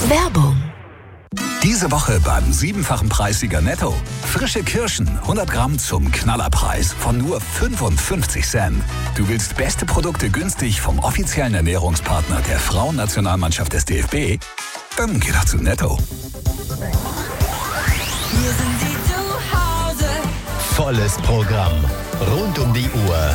Werbung. Diese Woche beim 7-fachen Preissieger Netto. Frische Kirschen, 100 Gramm zum Knallerpreis von nur 55 Cent. Du willst beste Produkte günstig vom offiziellen Ernährungspartner der Frauennationalmannschaft des DFB? Dann geh doch zu Netto. Hier sind sie zu Hause. Volles Programm. Rund um die Uhr